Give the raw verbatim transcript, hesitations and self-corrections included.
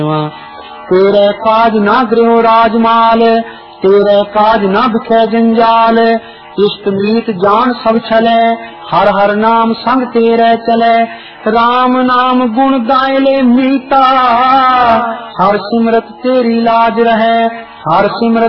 तेरे काज ना गृह राजमाल, तेरे काज ना भिखे जंजाल। इष्ट मीत जान सब छले, हर हर नाम संग तेरे चले। राम नाम गुण गाय ले मीता, हर सिमरत तेरी लाज रहे, हर सिमरत